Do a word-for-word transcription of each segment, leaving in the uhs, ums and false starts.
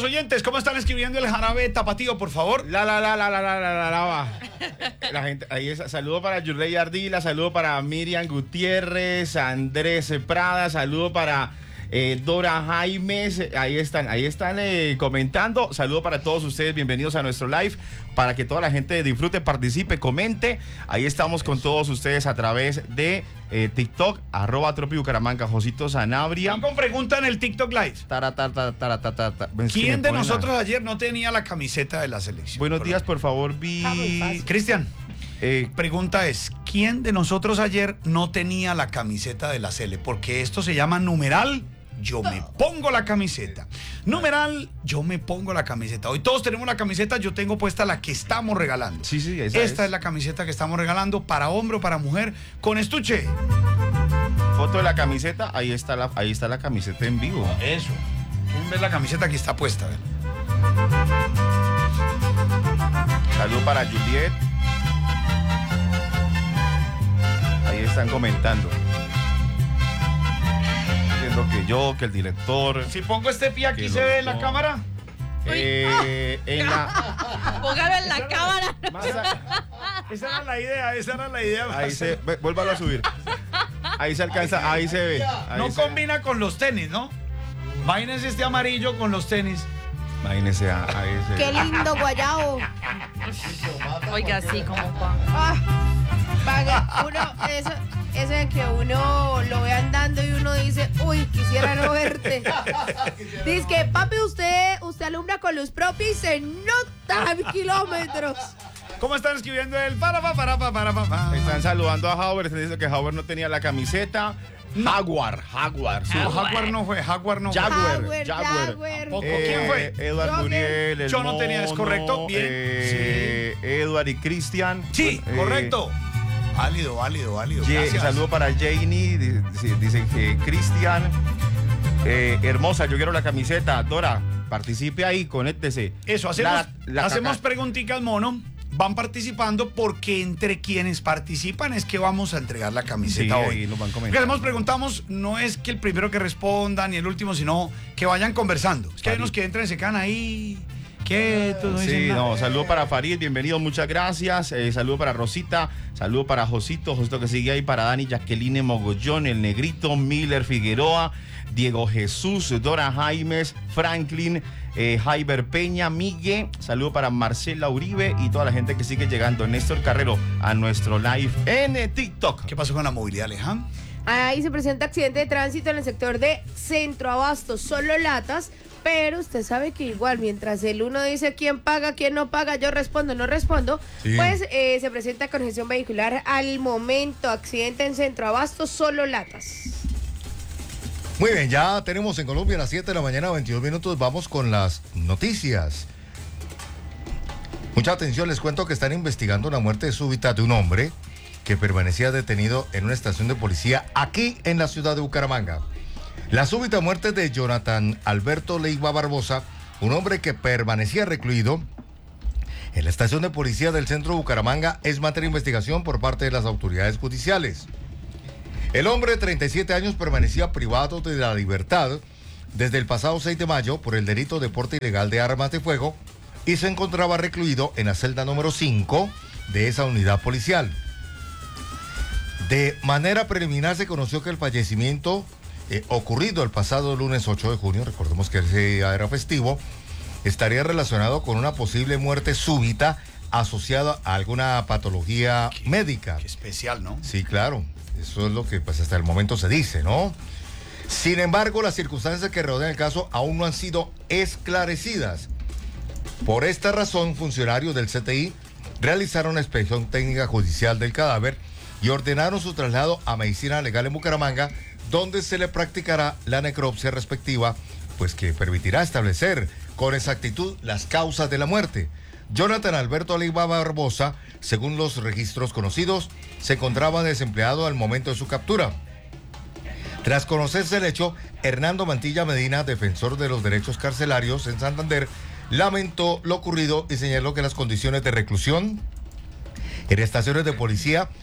los oyentes, ¿cómo están escribiendo el jarabe tapatío, por favor? La, la, la, la, la, la, la, la, la. La gente, ahí es, saludo para Yurley Ardila, saludo para Miriam Gutiérrez, Andrés Prada, saludo para eh, Dora Jaimes, ahí están, ahí están eh, comentando, saludo para todos ustedes, bienvenidos a nuestro live, para que toda la gente disfrute, participe, comente, ahí estamos con todos ustedes a través de eh, TikTok, arroba Tropi Bucaramanga, Josito Sanabria. Con pregunta en el TikTok Live. Tara, tara, tara, tara, tara, tara. ¿Quién de nosotros ayer no tenía la camiseta de la selección? Buenos por días, por favor, vi... Cristian, Eh, pregunta es, ¿quién de nosotros ayer no tenía la camiseta de la Sele? Porque esto se llama numeral, yo me pongo la camiseta. Numeral, yo me pongo la camiseta. Hoy todos tenemos la camiseta, yo tengo puesta la que estamos regalando. Sí, sí, esa Esta es. es la camiseta que estamos regalando para hombre o para mujer con estuche. Foto de la camiseta, ahí está la, ahí está la camiseta en vivo. Eso. ¿Quién ve la camiseta que está puesta? A ver. Saludo para Juliet. Ahí están comentando. Diciendo que yo, que el director. Si pongo este pie aquí, Que ¿se lo- ve en la no. cámara? Eh, en la. Póngalo en la cámara. más a- Esa era la idea, esa era la idea. ahí se. ve- Vuélvalo a subir. Ahí se alcanza, ahí se ve. Ahí No se- combina con los tenis, ¿no? Imagínense este amarillo con los tenis. Imagínese, ah, ahí se Qué ve. lindo guayabo. Oiga, sí, como Juan. Ah, paga, uno, eso, eso de que uno lo ve andando y uno dice, uy, quisiera no verte. Dice que, papi, usted, usted alumbra con luz propia y se nota kilómetros. ¿Cómo están escribiendo el para pa para pa para pa pa? Están saludando a Howard. Están diciendo que Howard no tenía la camiseta. Jaguar, Jaguar. su- No, Jaguar no fue, Jaguar no fue. Jaguar, Jaguar, Jaguar. Jaguar. Tampoco. Eh, ¿Quién fue? Edward Yo, Muriel, el Yo no tenía, es Mono, correcto, bien. eh, Edward y Cristian. Sí, Eh, correcto. Válido, válido, válido. Ye- Gracias. saludo para Janie, di- di- dice que Cristian. Eh, hermosa, yo quiero la camiseta. Dora, participe ahí, conéctese. Eso, hacemos, La- la hacemos caca- preguntitas, mono. Van participando porque entre quienes participan es que vamos a entregar la camiseta Sí, hoy. ahí nos van Porque comentando. además preguntamos, no es que el primero que responda ni el último, sino que vayan conversando. Es que hay Farid. unos que entran y se quedan ahí quietos, no dicen Sí, nada. no, saludo para Farid, bienvenido, muchas gracias. Eh, saludo para Rosita, saludo para Josito, Josito que sigue ahí, para Dani, Jacqueline Mogollón, el Negrito, Miller Figueroa, Diego Jesús, Dora Jaimes, Franklin, eh, Jaiber Peña, Miguel, saludo para Marcela Uribe y toda la gente que sigue llegando. Néstor Carrero a nuestro live en eh, TikTok. ¿Qué pasó con la movilidad, Alejandro? Ahí se presenta accidente de tránsito en el sector de Centro Abasto, solo latas, pero usted sabe que igual, mientras el uno dice quién paga, quién no paga, yo respondo, no respondo, Sí. pues eh, se presenta congestión vehicular al momento, accidente en Centro Abasto, solo latas. Muy bien, ya tenemos en Colombia a las siete de la mañana, veintidós minutos. Vamos con las noticias. Mucha atención, les cuento que están investigando la muerte súbita de un hombre que permanecía detenido en una estación de policía aquí en la ciudad de Bucaramanga. La súbita muerte de Jonathan Alberto Leiva Barbosa, un hombre que permanecía recluido en la estación de policía del centro de Bucaramanga, es materia de investigación por parte de las autoridades judiciales. El hombre de treinta y siete años permanecía privado de la libertad desde el pasado seis de mayo por el delito de porte ilegal de armas de fuego y se encontraba recluido en la celda número cinco de esa unidad policial. De manera preliminar se conoció que el fallecimiento eh, ocurrido el pasado lunes ocho de junio, recordemos que ese día era festivo, estaría relacionado con una posible muerte súbita asociada a alguna patología médica. Qué especial, ¿no? Sí, claro. Eso es lo que pues hasta el momento se dice, ¿no? Sin embargo, las circunstancias que rodean el caso aún no han sido esclarecidas. Por esta razón, funcionarios del C T I realizaron una inspección técnica judicial del cadáver y ordenaron su traslado a Medicina Legal en Bucaramanga, donde se le practicará la necropsia respectiva, pues que permitirá establecer con exactitud las causas de la muerte. Jonathan Alberto Leiva Barbosa, según los registros conocidos, se encontraba desempleado al momento de su captura. Tras conocerse el hecho, Hernando Mantilla Medina, defensor de los derechos carcelarios en Santander, lamentó lo ocurrido y señaló que las condiciones de reclusión en estaciones de policía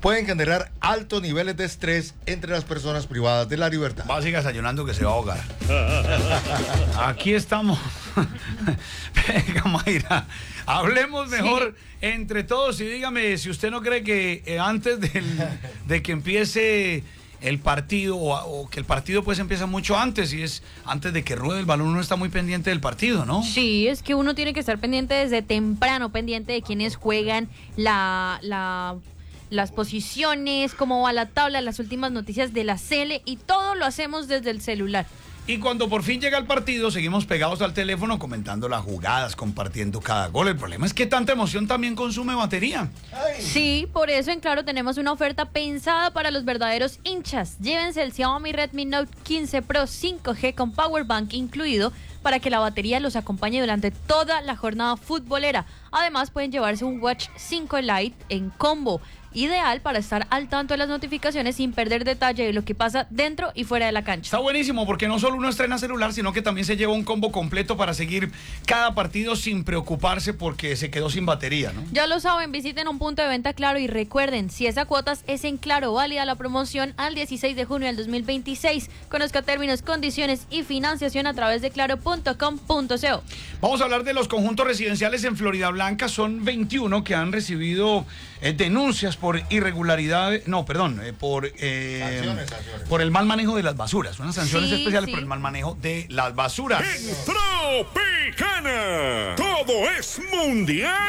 pueden generar altos niveles de estrés entre las personas privadas de la libertad. Va a seguir desayunando que se va a ahogar. Aquí estamos. Venga, Mayra, hablemos mejor sí. entre todos y dígame si usted no cree que eh, antes del, de que empiece el partido o, o que el partido pues empieza mucho antes y es antes de que ruede el balón, uno está muy pendiente del partido, ¿no? Sí, es que uno tiene que estar pendiente desde temprano, pendiente de quienes juegan, la, la, las posiciones, cómo va la tabla, las últimas noticias de la C L y todo lo hacemos desde el celular. Y cuando por fin llega el partido, seguimos pegados al teléfono comentando las jugadas, compartiendo cada gol. El problema es que tanta emoción también consume batería. Ay. Sí, por eso en Claro tenemos una oferta pensada para los verdaderos hinchas. Llévense el Xiaomi Redmi Note quince Pro cinco G con Power Bank incluido para que la batería los acompañe durante toda la jornada futbolera. Además pueden llevarse un Watch cinco Lite en combo, ideal para estar al tanto de las notificaciones sin perder detalle de lo que pasa dentro y fuera de la cancha. Está buenísimo porque no solo uno estrena celular, sino que también se lleva un combo completo para seguir cada partido sin preocuparse porque se quedó sin batería, ¿no? Ya lo saben, visiten un punto de venta Claro y recuerden, si es a cuotas es en Claro, válida la promoción al dieciséis de junio del dos mil veintiséis. Conozca términos, condiciones y financiación a través de claro punto com punto co. Vamos a hablar de los conjuntos residenciales en Florida Blanca. Son veintiuno que han recibido eh, denuncias por irregularidades, no, perdón, eh, por, eh, Sanciones, sanciones. por el mal manejo de las basuras. Unas sanciones Sí, especiales sí. por el mal manejo de las basuras. En Tropicana, todo es mundial.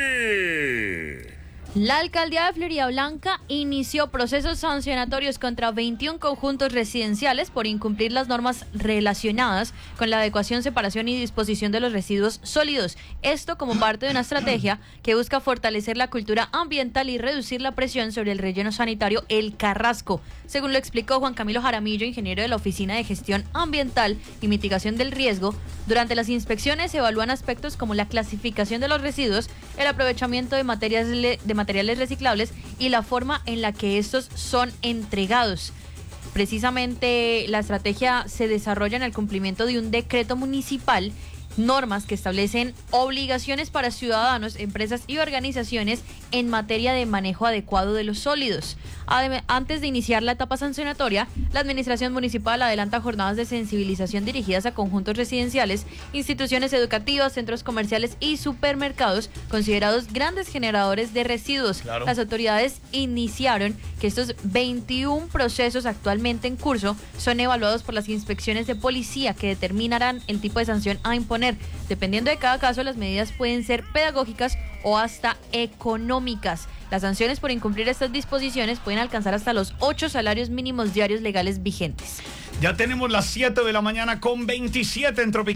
La alcaldía de Florida Blanca inició procesos sancionatorios contra veintiún conjuntos residenciales por incumplir las normas relacionadas con la adecuación, separación y disposición de los residuos sólidos. Esto como parte de una estrategia que busca fortalecer la cultura ambiental y reducir la presión sobre el relleno sanitario El Carrasco. Según lo explicó Juan Camilo Jaramillo, ingeniero de la Oficina de Gestión Ambiental y Mitigación del Riesgo, durante las inspecciones se evalúan aspectos como la clasificación de los residuos, el aprovechamiento de materiales, de materiales reciclables y la forma en la que estos son entregados. Precisamente la estrategia se desarrolla en el cumplimiento de un decreto municipal, normas que establecen obligaciones para ciudadanos, empresas y organizaciones en materia de manejo adecuado de los sólidos. Adem- Antes de iniciar la etapa sancionatoria, la administración municipal adelanta jornadas de sensibilización dirigidas a conjuntos residenciales, instituciones educativas, centros comerciales y supermercados considerados grandes generadores de residuos. Claro. Las autoridades iniciaron que estos veintiún procesos actualmente en curso son evaluados por las inspecciones de policía que determinarán el tipo de sanción a imponer. Dependiendo de cada caso, las medidas pueden ser pedagógicas o hasta económicas. Las sanciones por incumplir estas disposiciones pueden alcanzar hasta los ocho salarios mínimos diarios legales vigentes. Ya tenemos las siete de la mañana con veintisiete en Tropical.